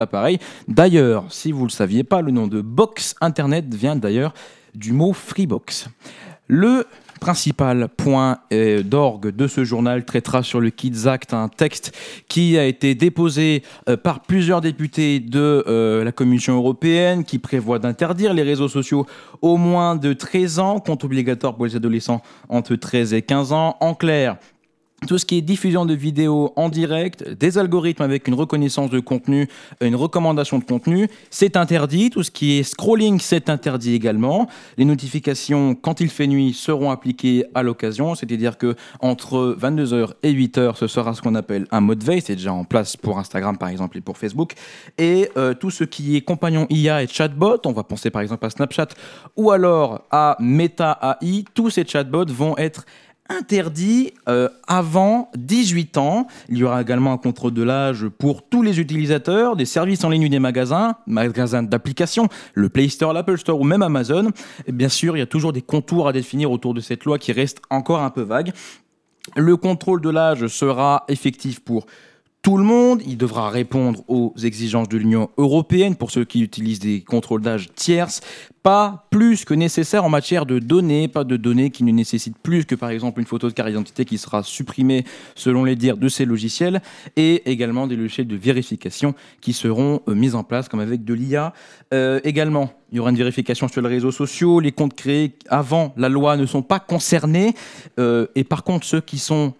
appareil. D'ailleurs, si vous ne le saviez pas, le nom de Box Internet vient d'ailleurs du mot Freebox. Le principal point d'orgue de ce journal traitera sur le Kids Act, un texte qui a été déposé par plusieurs députés de la Commission européenne qui prévoit d'interdire les réseaux sociaux aux moins de 13 ans, compte obligatoire pour les adolescents entre 13 et 15 ans. En clair, tout ce qui est diffusion de vidéos en direct, des algorithmes avec une reconnaissance de contenu, une recommandation de contenu, c'est interdit. Tout ce qui est scrolling, c'est interdit également. Les notifications, quand il fait nuit, seront appliquées à l'occasion. C'est-à-dire que entre 22h et 8h, ce sera ce qu'on appelle un mode veille. C'est déjà en place pour Instagram, par exemple, et pour Facebook. Et tout ce qui est compagnon IA et chatbot, on va penser par exemple à Snapchat ou alors à Meta AI, tous ces chatbots vont être interdit avant 18 ans. Il y aura également un contrôle de l'âge pour tous les utilisateurs des services en ligne ou des magasins d'applications, le Play Store, l'Apple Store ou même Amazon. Et bien sûr, il y a toujours des contours à définir autour de cette loi qui reste encore un peu vague. Le contrôle de l'âge sera effectif pour tout le monde. Il devra répondre aux exigences de l'Union européenne pour ceux qui utilisent des contrôles d'âge tierces. Pas plus que nécessaire en matière de données, pas de données qui ne nécessitent plus que par exemple une photo de carte d'identité qui sera supprimée selon les dires de ces logiciels, et également des logiciels de vérification qui seront mis en place comme avec de l'IA. Également, il y aura une vérification sur les réseaux sociaux. Les comptes créés avant la loi ne sont pas concernés, et par contre ceux qui sont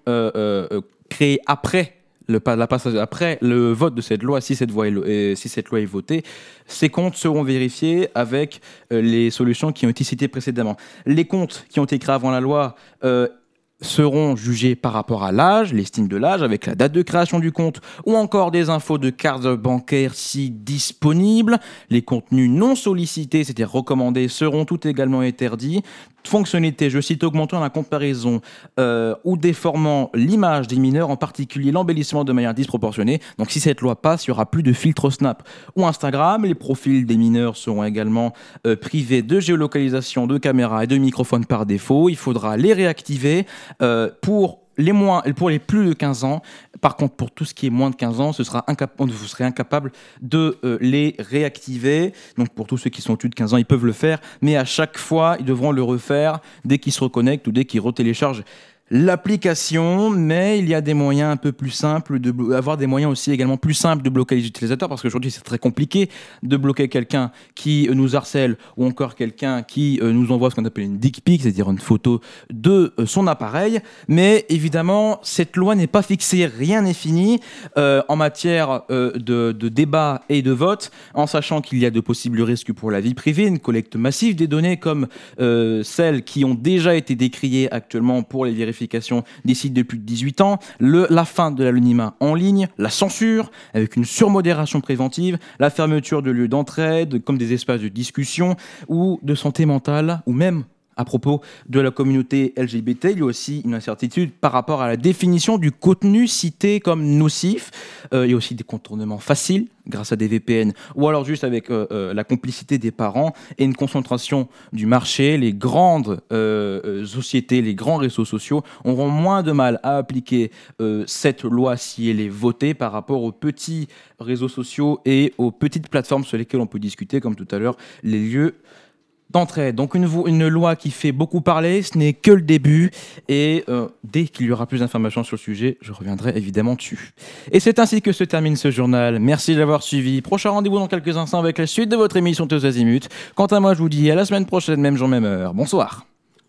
créés après après le vote de cette loi, si cette loi est votée, ces comptes seront vérifiés avec les solutions qui ont été citées précédemment. Les comptes qui ont été créés avant la loi seront jugés par rapport à l'âge, l'estime de l'âge, avec la date de création du compte, ou encore des infos de carte bancaire si disponibles. Les contenus non sollicités, c'est-à-dire recommandés, seront tout également interdits. Fonctionnalité, je cite, augmentant la comparaison ou déformant l'image des mineurs, en particulier l'embellissement de manière disproportionnée. Donc si cette loi passe, il n'y aura plus de filtre Snap ou Instagram. Les profils des mineurs seront également privés de géolocalisation, de caméras et de microphones par défaut. Il faudra les réactiver pour les plus de 15 ans. Par contre, pour tout ce qui est moins de 15 ans, vous serez incapable de les réactiver. Donc, pour tous ceux qui sont au-dessus de 15 ans, ils peuvent le faire. Mais à chaque fois, ils devront le refaire dès qu'ils se reconnectent ou dès qu'ils retéléchargent l'application. Mais il y a des moyens un peu plus simples, avoir des moyens aussi également plus simples de bloquer les utilisateurs, parce qu'aujourd'hui c'est très compliqué de bloquer quelqu'un qui nous harcèle ou encore quelqu'un qui nous envoie ce qu'on appelle une dick pic, c'est-à-dire une photo de son appareil. Mais évidemment, cette loi n'est pas fixée, rien n'est fini en matière de débat et de vote, en sachant qu'il y a de possibles risques pour la vie privée, une collecte massive des données comme celles qui ont déjà été décriées actuellement pour les vérifications des sites de plus de 18 ans, la fin de l'anonymat en ligne, la censure avec une surmodération préventive, la fermeture de lieux d'entraide comme des espaces de discussion ou de santé mentale, ou même à propos de la communauté LGBT, il y a aussi une incertitude par rapport à la définition du contenu cité comme nocif. Il y a aussi des contournements faciles grâce à des VPN, ou alors juste avec la complicité des parents, et une concentration du marché. Les grandes sociétés, les grands réseaux sociaux auront moins de mal à appliquer cette loi si elle est votée par rapport aux petits réseaux sociaux et aux petites plateformes sur lesquelles on peut discuter, comme tout à l'heure, les lieux d'entrée. Donc une loi qui fait beaucoup parler, ce n'est que le début, et dès qu'il y aura plus d'informations sur le sujet, je reviendrai évidemment dessus. Et c'est ainsi que se termine ce journal. Merci de l'avoir suivi. Prochain rendez-vous dans quelques instants avec la suite de votre émission Tous Azimuts. Quant à moi, je vous dis à la semaine prochaine, même jour, même heure. Bonsoir.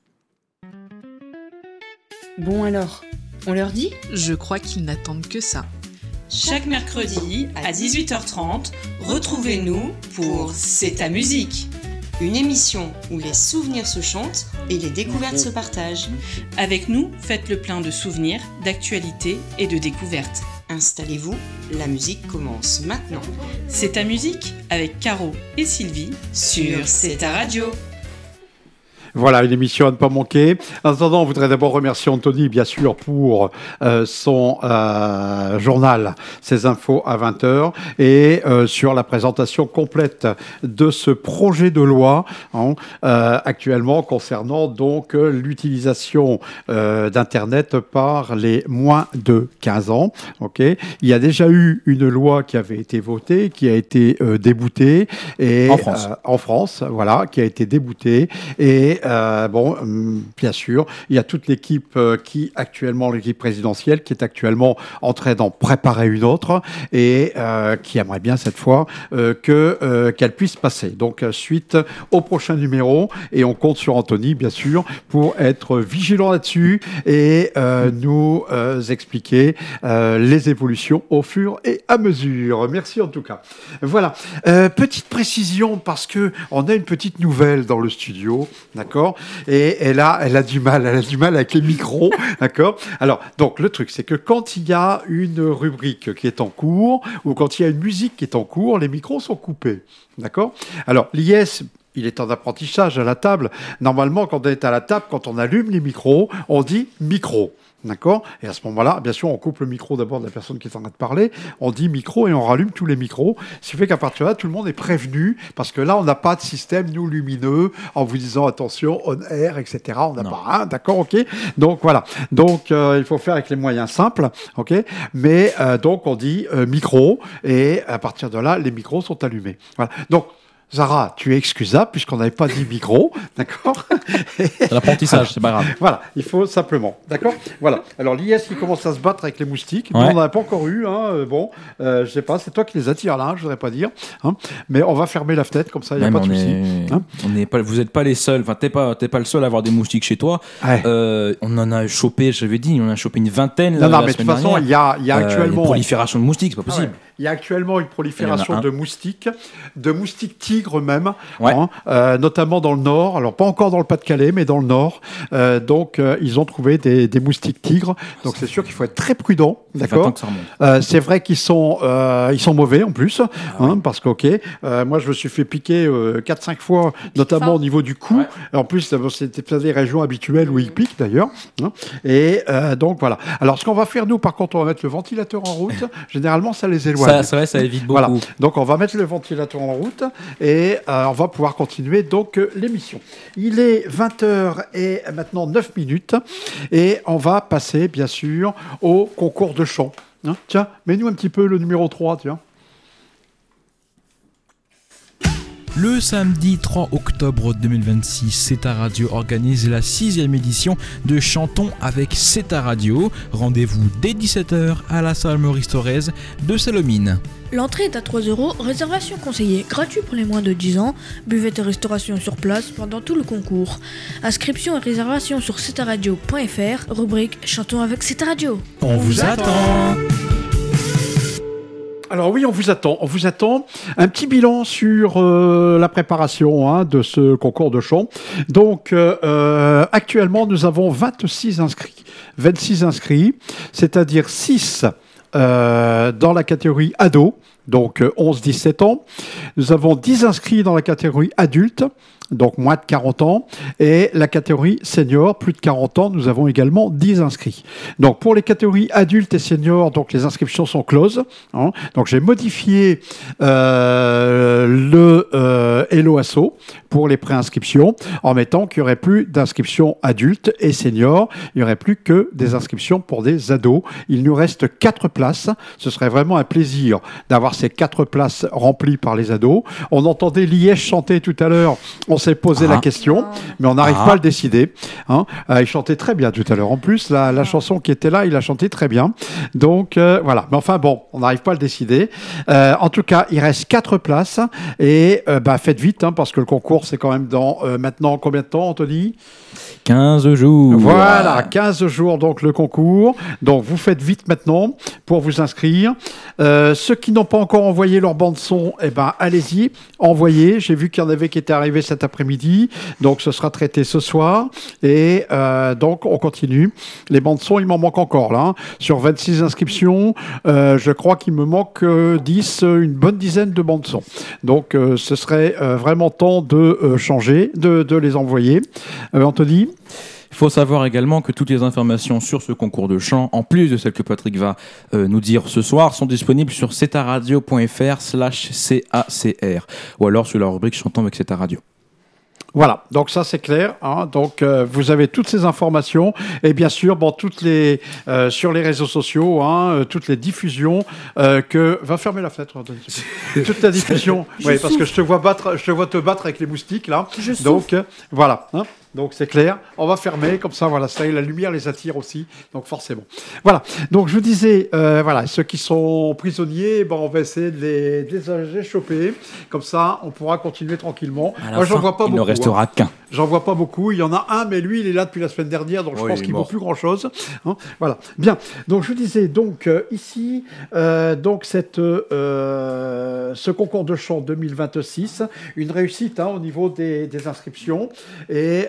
Bon alors, on leur dit ? Je crois qu'ils n'attendent que ça. Chaque mercredi à 18h30, retrouvez-nous pour C'est ta musique. Une émission où les souvenirs se chantent et les découvertes se partagent. Avec nous, faites le plein de souvenirs, d'actualités et de découvertes. Installez-vous, la musique commence maintenant. C'est ta musique avec Caro et Sylvie sur C'est ta radio. Voilà, une émission à ne pas manquer. En attendant, on voudrait d'abord remercier Anthony, bien sûr, pour son journal, ses infos à 20h, et sur la présentation complète de ce projet de loi actuellement concernant donc l'utilisation d'Internet par les moins de 15 ans. Okay. Il y a déjà eu une loi qui avait été votée, qui a été déboutée et en France, voilà, qui a été déboutée. Et bien sûr, il y a toute l'équipe l'équipe présidentielle, qui est actuellement en train d'en préparer une autre et qui aimerait bien cette fois qu'elle puisse passer. Donc suite au prochain numéro, et on compte sur Anthony, bien sûr, pour être vigilant là-dessus et nous expliquer les évolutions au fur et à mesure. Merci en tout cas. Voilà. Petite précision, parce que on a une petite nouvelle dans le studio, d'accord ? Et elle a du mal avec les micros, d'accord ? Alors, donc le truc, c'est que quand il y a une rubrique qui est en cours, ou quand il y a une musique qui est en cours, les micros sont coupés, d'accord ? Alors, l'IS, il est en apprentissage à la table. Normalement, quand on est à la table, quand on allume les micros, on dit micro. D'accord ? Et à ce moment-là, bien sûr, on coupe le micro d'abord de la personne qui est en train de parler, on dit micro et on rallume tous les micros. Ce qui fait qu'à partir de là, tout le monde est prévenu, parce que là, on n'a pas de système, nous, lumineux, en vous disant attention, on air, etc. On n'a pas un, d'accord, ok ? Donc voilà. Donc il faut faire avec les moyens simples, ok ? Mais donc on dit micro, et à partir de là, les micros sont allumés. Voilà. Donc, Zara, tu es excusable puisqu'on n'avait pas dit micro, d'accord ? C'est l'apprentissage, c'est pas grave. Voilà, il faut simplement, d'accord ? Voilà. Alors l'IS qui commence à se battre avec les moustiques, Ouais. nous, on n'en a pas encore eu, je sais pas, c'est toi qui les attires là, je voudrais pas dire, mais on va fermer la fenêtre comme ça, il n'y a pas de souci. Vous n'êtes pas les seuls, enfin t'es pas le seul à avoir des moustiques chez toi. Ouais. On en a chopé, j'avais dit, on en a chopé une vingtaine. Non, la mais de toute semaine façon, il y a actuellement une prolifération de moustiques, c'est pas possible. Ouais. Il y a actuellement une prolifération de moustiques tigres même, ouais. Notamment dans le nord. Alors pas encore dans le Pas-de-Calais, mais dans le nord. Donc ils ont trouvé des moustiques tigres. Donc c'est sûr qu'il faut être très prudent, d'accord. C'est vrai qu'ils sont mauvais en plus, parce que moi je me suis fait piquer 4-5 fois, notamment au niveau du cou. Ouais. En plus c'était pas des régions habituelles où ils piquent d'ailleurs. Et donc voilà. Alors ce qu'on va faire nous, par contre, on va mettre le ventilateur en route. Généralement ça les éloigne. C'est vrai, ça évite beaucoup. Voilà. Donc on va mettre le ventilateur en route et on va pouvoir continuer donc l'émission. Il est 20h et maintenant 9 minutes et on va passer bien sûr au concours de chant. Tiens, mets-nous un petit peu le numéro 3, tiens. Le samedi 3 octobre 2026, CETA Radio organise la 6e édition de Chantons avec CETA Radio. Rendez-vous dès 17h à la salle Maurice Thorez de Salomine. L'entrée est à 3 €, réservation conseillée, gratuit pour les moins de 10 ans, buvette et restauration sur place pendant tout le concours. Inscription et réservation sur cetaradio.fr, rubrique Chantons avec CETA Radio. On vous attend. Alors oui, on vous attend. Un petit bilan sur la préparation de ce concours de chant. Donc actuellement, nous avons 26 inscrits, c'est-à-dire 6 dans la catégorie ado, donc 11-17 ans. Nous avons 10 inscrits dans la catégorie adulte, donc moins de 40 ans, et la catégorie senior, plus de 40 ans, nous avons également 10 inscrits. Donc pour les catégories adultes et seniors, donc les inscriptions sont closes. Donc j'ai modifié le Hello Asso pour les préinscriptions en mettant qu'il n'y aurait plus d'inscriptions adultes et seniors, il n'y aurait plus que des inscriptions pour des ados. Il nous reste 4 places. Ce serait vraiment un plaisir d'avoir ces 4 places remplies par les ados. On entendait Liège chanter tout à l'heure. On s'est posé la question, mais on n'arrive pas à le décider. Il chantait très bien tout à l'heure. En plus, la chanson qui était là, il a chanté très bien. Donc, voilà. Mais enfin, bon, on n'arrive pas à le décider. En tout cas, il reste 4 places. Et faites vite, parce que le concours, c'est quand même dans maintenant combien de temps, Anthony ? 15 jours. Voilà, 15 jours donc le concours. Donc vous faites vite maintenant pour vous inscrire. Ceux qui n'ont pas encore envoyé leur bande son, eh ben allez-y, envoyez. J'ai vu qu'il y en avait qui étaient arrivés cet après-midi, donc ce sera traité ce soir. Et donc on continue. Les bandes son, il m'en manque encore là. Hein. Sur 26 inscriptions, je crois qu'il me manque 10, une bonne dizaine de bandes son. Donc ce serait vraiment temps de changer, de les envoyer. Anthony ? Il faut savoir également que toutes les informations sur ce concours de chant, en plus de celles que Patrick va nous dire ce soir, sont disponibles sur cetaradio.fr/CACR ou alors sur la rubrique Chantons avec Ceta Radio. Voilà, donc ça c'est clair. Hein. Donc vous avez toutes ces informations et bien sûr, sur les réseaux sociaux, hein, toutes les diffusions va fermer la fenêtre. Toute la diffusion. Oui, parce que je te vois te battre avec les moustiques là. Donc voilà. Hein. Donc c'est clair, on va fermer, comme ça, voilà, ça, la lumière les attire aussi, donc forcément. Voilà, donc je vous disais, ceux qui sont prisonniers, on va essayer de les choper, comme ça, on pourra continuer tranquillement. Moi, j'en vois pas beaucoup. Il ne restera qu'un. J'en vois pas beaucoup, il y en a un, mais lui, il est là depuis la semaine dernière, donc je pense qu'il ne vaut plus grand-chose. Hein, voilà, bien, donc je vous disais, donc ici, ce concours de chant 2026, une réussite au niveau des inscriptions, et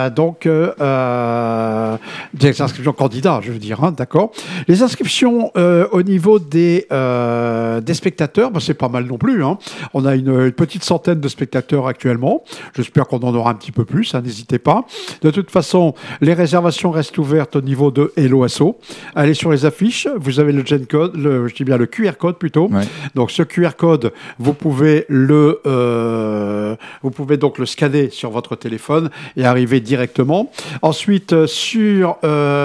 des inscriptions candidats, je veux dire, hein, d'accord. Les inscriptions au niveau des spectateurs, c'est pas mal non plus. Hein. On a une petite centaine de spectateurs actuellement. J'espère qu'on en aura un petit peu plus, hein, n'hésitez pas. De toute façon, les réservations restent ouvertes au niveau de Hello Asso. Allez sur les affiches, vous avez le QR code plutôt. Ouais. Donc ce QR code, vous pouvez donc le scanner sur votre téléphone et arriver directement. Ensuite, sur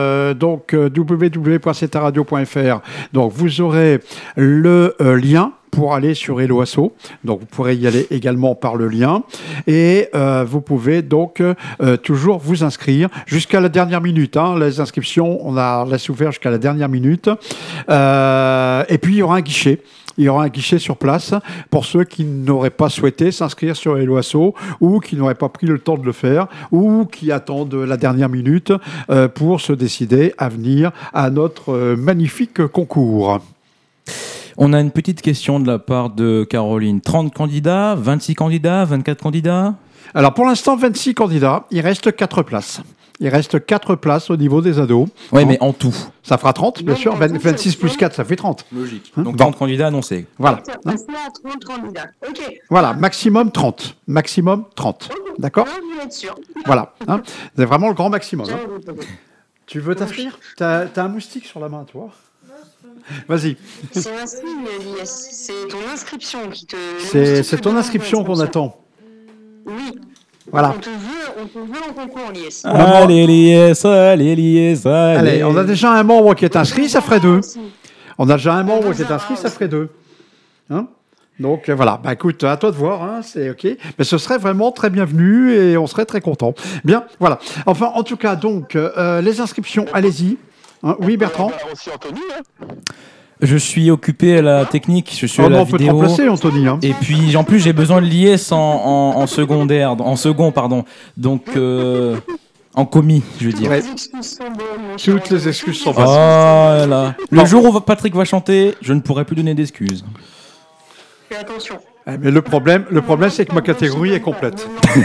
www.cetaradio.fr, donc vous aurez le lien pour aller sur Hello Asso. Donc, vous pourrez y aller également par le lien. Et vous pouvez donc toujours vous inscrire jusqu'à la dernière minute. Hein. Les inscriptions, on laisse ouvert jusqu'à la dernière minute. Et puis, il y aura un guichet. Il y aura un guichet sur place pour ceux qui n'auraient pas souhaité s'inscrire sur Hello Asso ou qui n'auraient pas pris le temps de le faire ou qui attendent la dernière minute pour se décider à venir à notre magnifique concours. On a une petite question de la part de Caroline. 30 candidats, 26 candidats, 24 candidats ? Alors pour l'instant, 26 candidats. Il reste 4 places. Il reste 4 places au niveau des ados. Oui, mais en tout. Ça fera 30, bien sûr. 26 plus 4, ça fait 30. Logique. Hein? Donc 30 candidats annoncés. Voilà. Hein? 30 candidats. OK. Voilà, maximum 30. Maximum 30. Okay. D'accord ? Vous êtes sûr. Voilà. Hein, c'est vraiment le grand maximum. Hein. Tu veux t'inscrire ? T'as un moustique sur la main, toi ? Vas-y. C'est un signe, Lies. C'est ton inscription qui te... C'est ton inscription qu'on attend. Oui. Voilà. On te veut en concours, Lies. Allez, Lies, allez, Lies, allez. Allez, on a déjà un membre qui est inscrit, ça ferait 2. On a déjà un membre qui est inscrit, ça ferait 2. Hein ? Donc voilà, écoute, à toi de voir, hein, c'est OK. Mais ce serait vraiment très bienvenu et on serait très content. Bien, voilà. Enfin, en tout cas, donc, les inscriptions, allez-y. Hein, oui, Bertrand ? Aussi Anthony, hein. Je suis occupé à la technique, je suis à la vidéo. On peut te remplacer, Anthony. Hein. Et puis, en plus, j'ai besoin de l'IS en secondaire, en second, pardon. Donc, en commis, je veux dire. Ouais. Toutes les excuses sont passées. Oh là. Le jour où Patrick va chanter, je ne pourrai plus donner d'excuses. Fais attention. Mais le problème, c'est que ma catégorie est complète.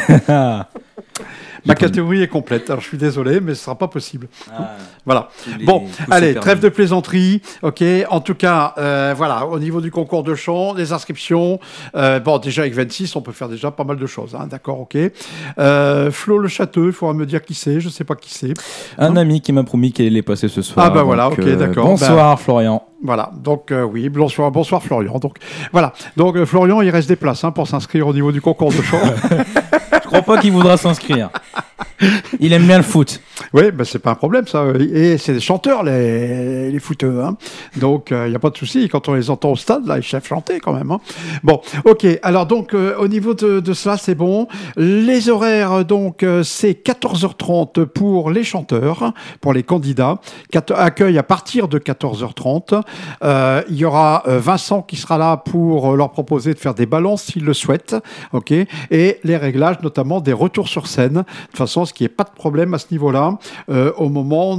Ma catégorie est complète. Alors, je suis désolé, mais ce ne sera pas possible. Voilà. Bon, allez, trêve de plaisanterie. OK. En tout cas, voilà, au niveau du concours de chant, les inscriptions. Déjà, avec 26, on peut faire déjà pas mal de choses. Hein, d'accord, OK. Flo Le Châteux, il faudra me dire qui c'est. Je ne sais pas qui c'est. Un ami qui m'a promis qu'il allait passer ce soir. Ah, voilà, OK, d'accord. Bonsoir, Florian. Voilà, donc oui, bonsoir Florian. Donc voilà, donc Florian, il reste des places pour s'inscrire au niveau du concours de chant. Je crois pas qu'il voudra s'inscrire. Il aime bien le foot. Oui, c'est pas un problème ça. Et c'est des chanteurs les footeux. Hein. Donc il n'y a pas de souci. Quand on les entend au stade, là, ils savent chanter quand même. Hein. Bon, ok. Alors donc au niveau de cela, c'est bon. Les horaires, donc c'est 14h30 pour les chanteurs, pour les candidats. Accueil à partir de 14h30. Il y aura Vincent qui sera là pour leur proposer de faire des balances s'ils le souhaitent. Ok. Et les réglages, notamment des retours sur scène. De toute façon, ce qui n'est pas de problème à ce niveau-là. candidat au moment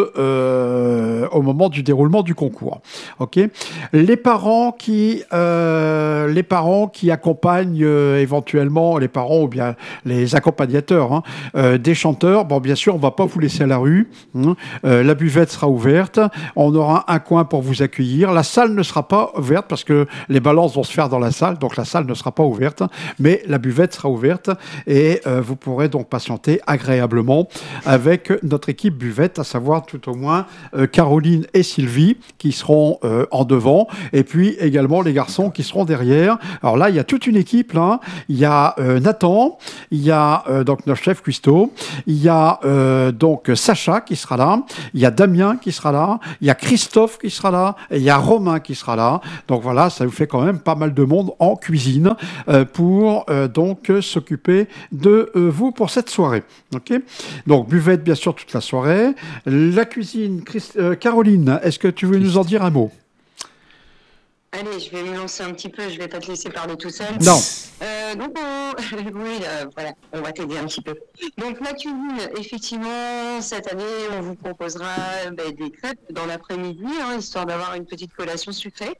du déroulement du concours. Ok. Les parents qui accompagnent éventuellement les parents ou bien les accompagnateurs des chanteurs. Bon, bien sûr, on va pas vous laisser à la rue. La buvette sera ouverte. On aura un coin pour vous accueillir. La salle ne sera pas ouverte parce que les balances vont se faire dans la salle, donc la salle ne sera pas ouverte, mais la buvette sera ouverte et vous pourrez donc patienter agréablement avec notre équipe buvette, à savoir tout au moins Caroline et Sylvie qui seront en devant, et puis également les garçons qui seront derrière. Alors là, il y a toute une équipe là. Il y a Nathan, il y a donc notre chef cuistot, il y a donc Sacha qui sera là, il y a Damien qui sera là, il y a Christophe qui sera là, et il y a Romain qui sera là. Donc voilà, ça vous fait quand même pas mal de monde en cuisine pour donc s'occuper de vous pour cette soirée. Ok. Donc buvette bien sûr toute la soirée. La cuisine, Caroline, est-ce que tu veux nous en dire un mot? Allez, je vais me lancer un petit peu, je vais pas te laisser parler tout seul. Non. Donc, voilà, on va t'aider un petit peu. Donc, la cuisine, effectivement, cette année, on vous proposera des crêpes dans l'après-midi, histoire d'avoir une petite collation sucrée.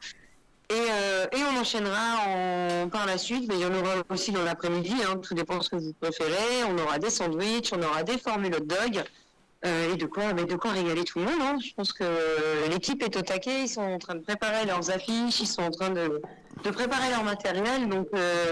Et on enchaînera par la suite, mais il y en aura aussi dans l'après-midi, tout dépend de ce que vous préférez. On aura des sandwichs, on aura des formules hot dog. Et de quoi régaler tout le monde. Je pense que l'équipe est au taquet, ils sont en train de préparer leurs affiches, ils sont en train de préparer leur matériel. Donc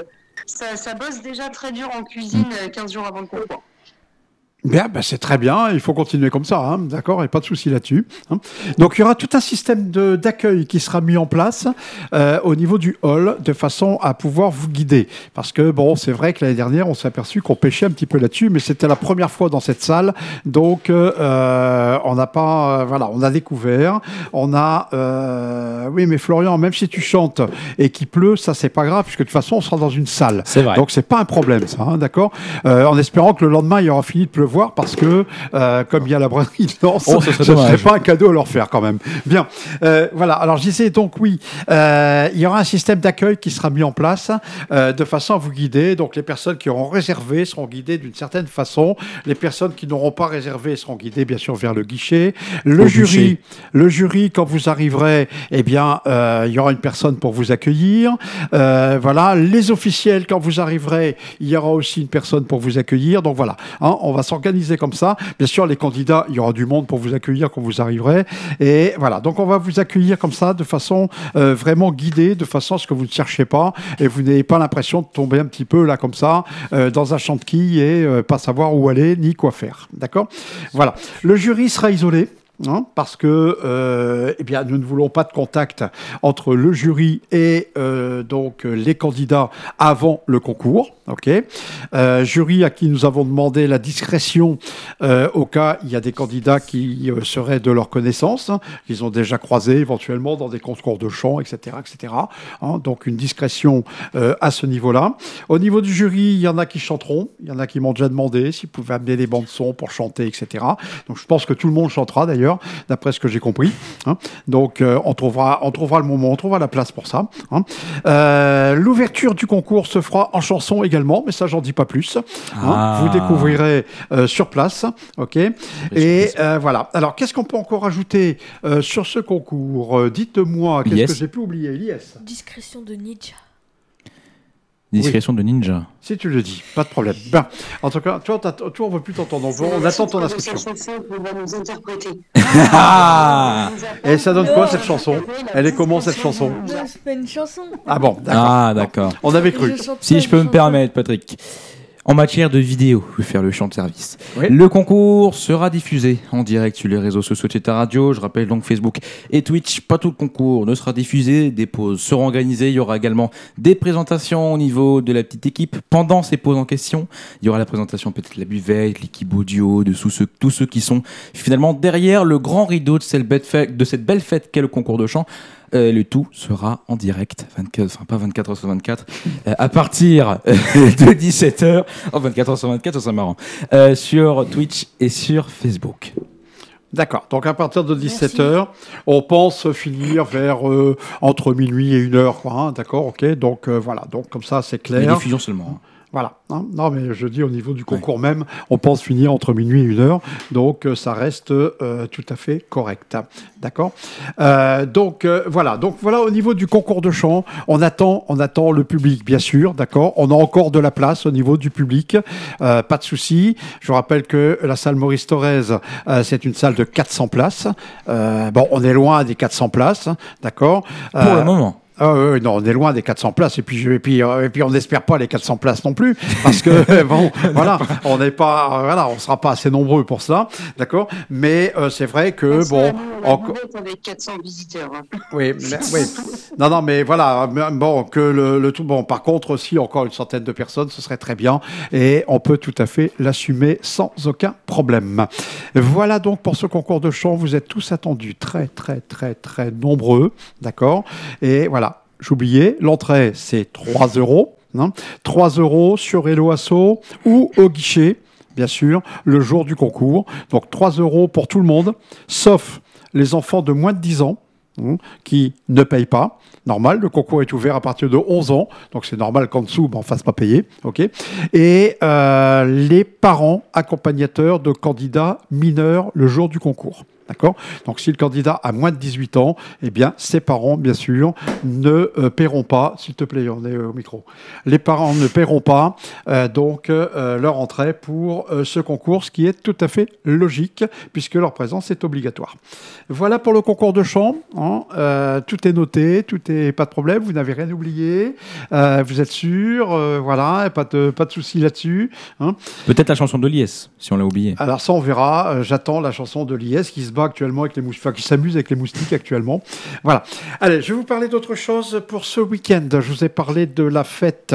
ça bosse déjà très dur en cuisine 15 jours avant le concours. Bien, c'est très bien, il faut continuer comme ça, d'accord, et pas de souci là-dessus. Donc il y aura tout un système d'accueil qui sera mis en place au niveau du hall, de façon à pouvoir vous guider. Parce que bon, c'est vrai que l'année dernière, on s'est aperçu qu'on pêchait un petit peu là-dessus, mais c'était la première fois dans cette salle, donc on n'a pas, on a découvert, oui, mais Florian, même si tu chantes et qu'il pleut, ça c'est pas grave, puisque de toute façon, on sera dans une salle. C'est vrai. Donc c'est pas un problème, ça, d'accord. En espérant que le lendemain, il y aura fini de pleuvoir, parce que comme il y a la braderie de Lens, ce serait pas un cadeau à leur faire quand même. Bien, voilà. Alors je disais donc oui, il y aura un système d'accueil qui sera mis en place de façon à vous guider. Donc les personnes qui auront réservé seront guidées d'une certaine façon. Les personnes qui n'auront pas réservé seront guidées bien sûr vers le guichet. Le jury, quand vous arriverez, il y aura une personne pour vous accueillir. Voilà. Les officiels, quand vous arriverez, il y aura aussi une personne pour vous accueillir. Donc voilà, on va s'organiser comme ça. Bien sûr, les candidats, il y aura du monde pour vous accueillir quand vous arriverez. Et voilà, donc on va vous accueillir comme ça, de façon vraiment guidée, de façon à ce que vous ne cherchiez pas et vous n'ayez pas l'impression de tomber un petit peu là comme ça, dans un champ de quilles et pas savoir où aller ni quoi faire. D'accord ? Voilà. Le jury sera isolé. Parce que nous ne voulons pas de contact entre le jury et donc les candidats avant le concours. Ok. Jury à qui nous avons demandé la discrétion au cas il y a des candidats qui seraient de leur connaissance, qu'ils ont déjà croisés éventuellement dans des concours de chant, etc., etc. Donc une discrétion à ce niveau-là. Au niveau du jury, il y en a qui chanteront, il y en a qui m'ont déjà demandé s'ils pouvaient amener des bandes son pour chanter, etc. Donc je pense que tout le monde chantera d'ailleurs, d'après ce que j'ai compris. Donc on trouvera le moment, on trouvera la place pour ça. L'ouverture du concours se fera en chanson également, mais ça j'en dis pas plus. Vous découvrirez sur place, ok. Et voilà. Alors qu'est-ce qu'on peut encore ajouter sur ce concours? Dites-moi, qu'est-ce que j'ai pu oublier, Elias? Discrétion de ninja. Discrétion de ninja. Si tu le dis, pas de problème. Ben, en tout cas, toi, on ne veut plus t'entendre. On attend ton inscription. Et ça donne quoi cette chanson? Elle est comment cette chanson? C'est pas une chanson. Ah bon, d'accord. Ah d'accord. On avait cru. Si je peux me permettre, Patrick. En matière de vidéo, je vais faire le champ de service. Oui. Le concours sera diffusé en direct sur les réseaux sociaux de ta radio. Je rappelle donc Facebook et Twitch. Pas tout le concours ne sera diffusé. Des pauses seront organisées. Il y aura également des présentations au niveau de la petite équipe. Pendant ces pauses en question, il y aura la présentation peut-être de la buvette, l'équipe audio, de tous ceux qui sont finalement derrière le grand rideau de cette belle fête qu'est le concours de chant. Le tout sera en direct, pas 24h sur 24, à partir de 17h, 24h sur 24, c'est marrant, sur Twitch et sur Facebook. D'accord, donc à partir de 17h, on pense finir vers entre minuit et 1h, quoi, d'accord, ok, donc voilà, donc comme ça c'est clair. La diffusion seulement. Voilà. Hein. Non, mais je dis au niveau du concours même, on pense finir entre minuit et 1h. Donc, ça reste tout à fait correct. D'accord. Donc, voilà. Donc, voilà, au niveau du concours de chant, on attend le public, bien sûr. D'accord. On a encore de la place au niveau du public. Pas de souci. Je vous rappelle que la salle Maurice Thorez, c'est une salle de 400 places. Bon, on est loin des 400 places. D'accord. Pour le moment. Non, on est loin des 400 places et puis on n'espère pas les 400 places non plus parce que bon, voilà, on n'est pas, voilà, on sera pas assez nombreux pour ça, d'accord. Mais c'est vrai que bon, encore avec 400 visiteurs. Hein. Oui, non, mais voilà, bon, que le tout, bon, par contre aussi encore une centaine de personnes, ce serait très bien et on peut tout à fait l'assumer sans aucun problème. Voilà donc pour ce concours de chant, vous êtes tous attendus, très nombreux, d'accord. Et voilà. J'oubliais, l'entrée, c'est 3 €. Hein, 3 € sur Hello Asso ou au guichet, bien sûr, le jour du concours. Donc 3 € pour tout le monde, sauf les enfants de moins de 10 ans qui ne payent pas. Normal, le concours est ouvert à partir de 11 ans, donc c'est normal qu'en dessous, on ne fasse pas payer. Okay. Et les parents accompagnateurs de candidats mineurs le jour du concours. D'accord ? Donc, si le candidat a moins de 18 ans, eh bien, ses parents, bien sûr, ne paieront pas. S'il te plaît, on est au micro. Les parents ne paieront pas leur entrée pour ce concours, ce qui est tout à fait logique, puisque leur présence est obligatoire. Voilà pour le concours de chant. Hein. Tout est noté, pas de problème, vous n'avez rien oublié. Vous êtes sûr, voilà, pas de souci là-dessus. Hein. Peut-être la chanson de Liès, si on l'a oublié. Alors ça, on verra. J'attends la chanson de Liès qui se bat actuellement avec les moustiques, enfin, qui s'amuse avec les moustiques actuellement. Voilà. Allez, je vais vous parler d'autre chose pour ce week-end. Je vous ai parlé de la fête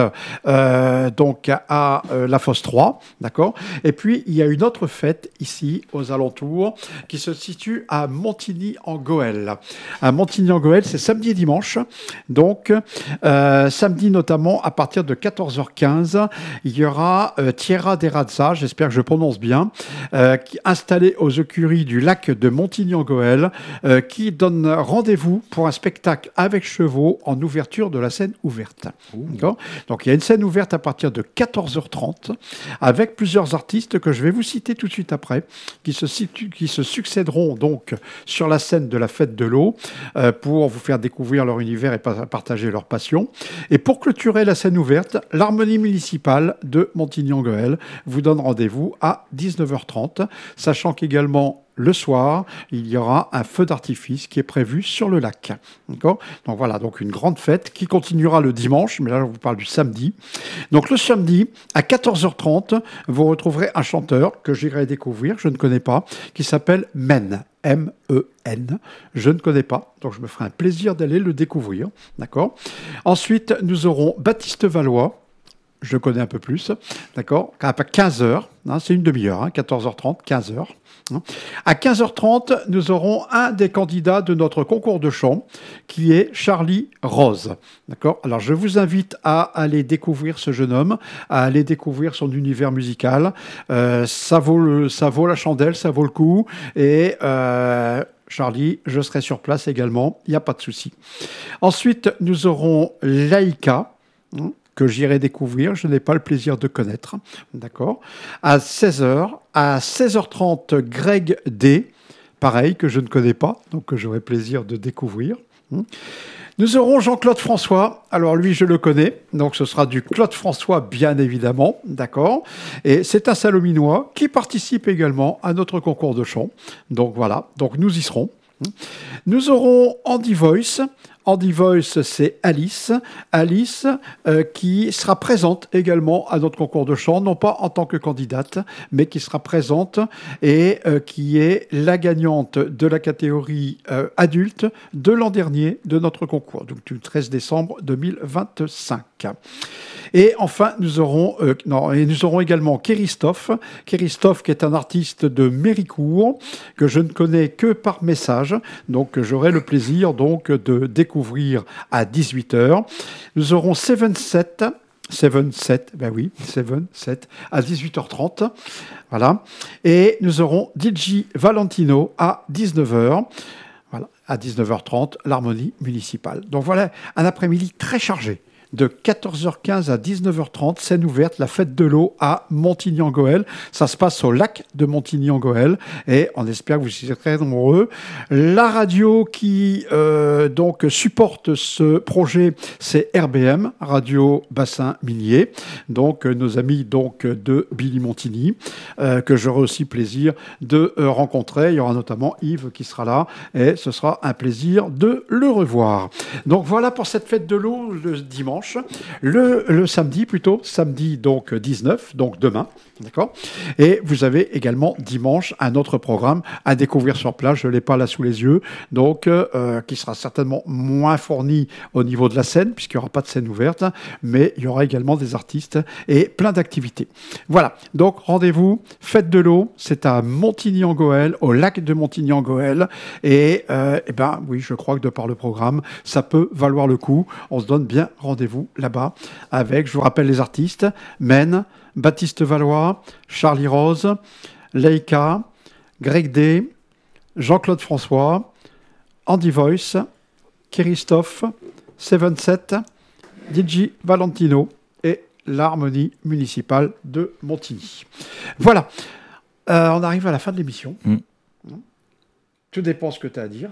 donc à la Fosse 3, d'accord. Et puis il y a une autre fête ici aux alentours qui se situe à Montigny-en-Goël. À Montigny-en-Goël, c'est samedi et dimanche. Donc samedi notamment à partir de 14h15, il y aura Tierra de Razza, j'espère que je prononce bien, installé aux écuries du lac de Montigny-en-Goël, qui donne rendez-vous pour un spectacle avec chevaux en ouverture de la scène ouverte. D'accord ? Donc il y a une scène ouverte à partir de 14h30 avec plusieurs artistes que je vais vous citer tout de suite après, qui se succéderont donc sur la scène de la Fête de l'eau pour vous faire découvrir leur univers et partager leur passion. Et pour clôturer la scène ouverte, l'Harmonie municipale de Montigny-en-Goël vous donne rendez-vous à 19h30, sachant qu'également le soir, il y aura un feu d'artifice qui est prévu sur le lac. D'accord ? Donc voilà, donc une grande fête qui continuera le dimanche, mais là je vous parle du samedi. Donc le samedi, à 14h30, vous retrouverez un chanteur que j'irai découvrir, je ne connais pas, qui s'appelle Men. M-E-N. Je ne connais pas, donc je me ferai un plaisir d'aller le découvrir. D'accord ? Ensuite, nous aurons Baptiste Valois. Je connais un peu plus, d'accord ? À 15h, hein, c'est une demi-heure, hein, 14h30, 15h. Hein. À 15h30, nous aurons un des candidats de notre concours de chant, qui est Charlie Rose. D'accord ? Alors, je vous invite à aller découvrir ce jeune homme, à aller découvrir son univers musical. Ça vaut la chandelle, ça vaut le coup. Et Charlie, je serai sur place également, il n'y a pas de souci. Ensuite, nous aurons Laïka, hein, que j'irai découvrir, je n'ai pas le plaisir de connaître, d'accord. À 16h, à 16h30, Greg D, pareil, que je ne connais pas, donc que j'aurai plaisir de découvrir. Nous aurons Jean-Claude François, alors lui je le connais, donc ce sera du Claude François bien évidemment, d'accord. Et c'est un Salominois qui participe également à notre concours de chant, donc voilà, donc nous y serons. Nous aurons Andy Voice. Andy Voice, c'est Alice. Alice qui sera présente également à notre concours de chant, non pas en tant que candidate, mais qui sera présente et qui est la gagnante de la catégorie adulte de l'an dernier de notre concours, donc du 13 décembre 2025. Et enfin, nous aurons également Kérishtoph. Kérishtoph, qui est un artiste de Méricourt, que je ne connais que par message, donc j'aurai le plaisir donc de découvrir à 18h. Nous aurons 7 à 18h30. Voilà. Et nous aurons DJ Valentino à 19h. Voilà, à 19h30, l'Harmonie municipale. Donc voilà, un après-midi très chargé. de 14h15 à 19h30, scène ouverte, la fête de l'eau à Montigny-en-Gohelle. Ça se passe au lac de Montigny-en-Gohelle et on espère que vous serez très nombreux. La radio qui donc supporte ce projet, c'est RBM, Radio Bassin Minier. Donc nos amis donc de Billy Montigny, que j'aurai aussi plaisir de rencontrer. Il y aura notamment Yves qui sera là et ce sera un plaisir de le revoir. Donc voilà pour cette fête de l'eau le dimanche. Le samedi plutôt, samedi donc 19, donc demain. D'accord. Et vous avez également dimanche un autre programme à découvrir sur place. Je ne l'ai pas là sous les yeux, donc qui sera certainement moins fourni au niveau de la scène, puisqu'il n'y aura pas de scène ouverte, mais il y aura également des artistes et plein d'activités. Voilà, donc rendez-vous, fête de l'eau, c'est à Montigny-en-Gohelle, au lac de Montigny-en-Gohelle. Et ben oui, je crois que de par le programme, ça peut valoir le coup. On se donne bien rendez-vous là-bas avec, je vous rappelle les artistes, Men, Baptiste Valois, Charlie Rose, Leica, Greg D, Jean-Claude François, Andy Voice, Christophe, 77, DJ Valentino et l'Harmonie municipale de Montigny. Voilà, on arrive à la fin de l'émission. Tout dépend ce que tu as à dire.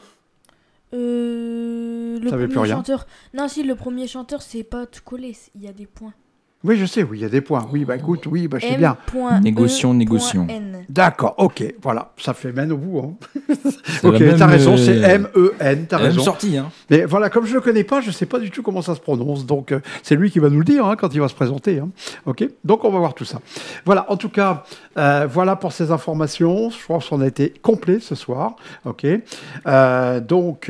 Le premier chanteur. Non, si, le premier chanteur, c'est pas tout collé, il y a des points. Oui, je sais, oui, il y a des points. Oui, bah écoute, oui, bah je sais bien. Négocions. D'accord, ok, voilà, ça fait men au bout. Hein. Ok, t'as raison, c'est M-E-N, t'as raison. Sorti, hein. Mais voilà, comme je le connais pas, je sais pas du tout comment ça se prononce, donc c'est lui qui va nous le dire hein, quand il va se présenter. Hein. Ok, donc on va voir tout ça. Voilà, en tout cas, voilà pour ces informations. Je pense qu'on a été complet ce soir. Ok, donc.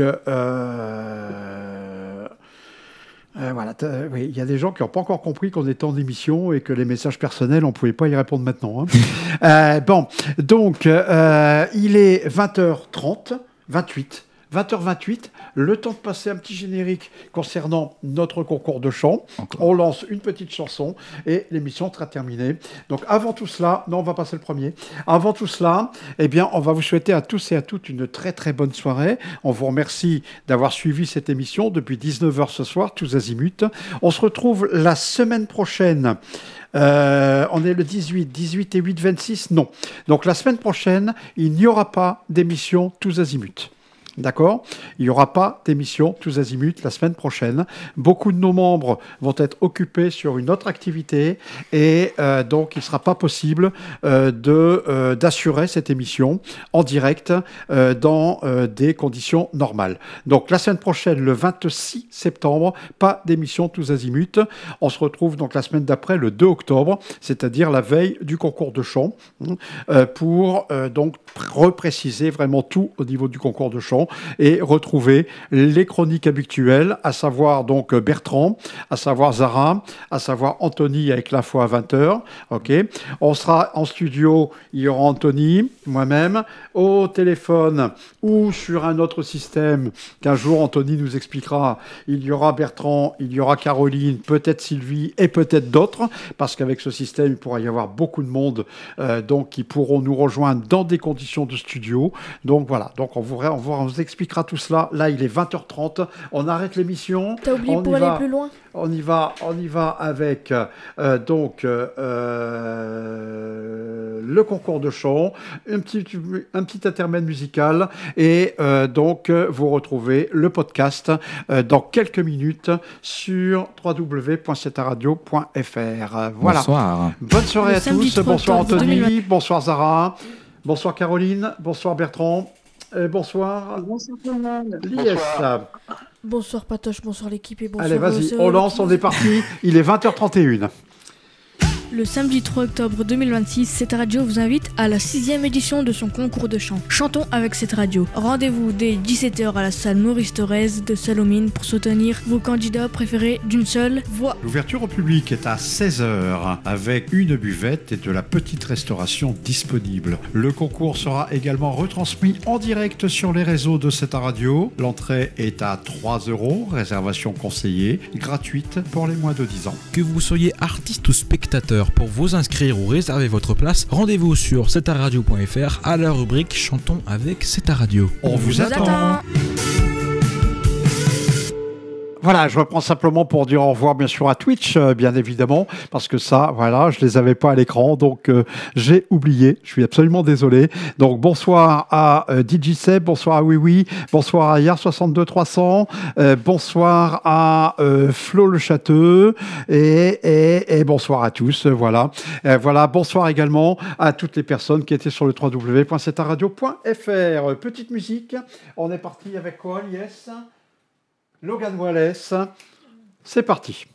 Voilà, oui, il y a des gens qui n'ont pas encore compris qu'on était en émission et que les messages personnels, on ne pouvait pas y répondre maintenant. Hein. Bon, donc, il est 20h30, 20h28, le temps de passer un petit générique concernant notre concours de chant. On lance une petite chanson et l'émission sera terminée. Donc avant tout cela, non, on va passer le premier. Avant tout cela, eh bien, on va vous souhaiter à tous et à toutes une très très bonne soirée. On vous remercie d'avoir suivi cette émission depuis 19h ce soir, tous azimuts. On se retrouve la semaine prochaine. On est le 18 et 8, 26, non. Donc la semaine prochaine, il n'y aura pas d'émission tous azimuts. D'accord ? Il n'y aura pas d'émission tous azimuts la semaine prochaine. Beaucoup de nos membres vont être occupés sur une autre activité et donc il ne sera pas possible d'assurer cette émission en direct dans des conditions normales. Donc la semaine prochaine, le 26 septembre, pas d'émission tous azimuts. On se retrouve donc la semaine d'après, le 2 octobre, c'est-à-dire la veille du concours de chant, pour donc repréciser vraiment tout au niveau du concours de chant et retrouver les chroniques habituelles, à savoir donc Bertrand, à savoir Zara, à savoir Anthony avec l'info à 20h. Okay. On sera en studio, il y aura Anthony, moi-même, au téléphone ou sur un autre système qu'un jour Anthony nous expliquera. Il y aura Bertrand, il y aura Caroline, peut-être Sylvie et peut-être d'autres, parce qu'avec ce système, il pourra y avoir beaucoup de monde donc qui pourront nous rejoindre dans des conditions de studio. Donc voilà, donc on vous expliquera tout cela. Là, il est 20h30. On arrête l'émission. T'as oublié pour aller plus loin ? On y va avec donc le concours de chant, un petit intermède musical et donc vous retrouvez le podcast dans quelques minutes sur www.setaradio.fr. Voilà. Bonsoir. Bonne soirée à tous. Bonsoir Anthony, bonsoir Zara, bonsoir Caroline, bonsoir Bertrand. Bonsoir. Bonsoir tout le monde. Yes. Bonsoir Patoche, bonsoir l'équipe et bonsoir. Allez, vas-y, on lance, on est parti. Il est 20h31. Le samedi 3 octobre 2026, cette radio vous invite à la 6e édition de son concours de chant. Chantons avec cette radio. Rendez-vous dès 17h à la salle Maurice Thorez de Salomine pour soutenir vos candidats préférés d'une seule voix. L'ouverture au public est à 16h avec une buvette et de la petite restauration disponible. Le concours sera également retransmis en direct sur les réseaux de cette radio. L'entrée est à 3 €, réservation conseillée, gratuite pour les moins de 10 ans. Que vous soyez artiste ou spectateur, pour vous inscrire ou réserver votre place, rendez-vous sur setaradio.fr à la rubrique Chantons avec Seta Radio. On vous attend. Voilà, je reprends simplement pour dire au revoir, bien sûr, à Twitch, bien évidemment, parce que ça, voilà, je les avais pas à l'écran, donc j'ai oublié. Je suis absolument désolé. Donc bonsoir à DJ Seb, bonsoir à Oui, bonsoir à Yar62300, bonsoir à Flo Le Châteux et bonsoir à tous. Voilà, voilà. Bonsoir également à toutes les personnes qui étaient sur le www.setaradio.fr. Petite musique. On est parti avec quoi, Yes? Logan Wallace, c'est parti.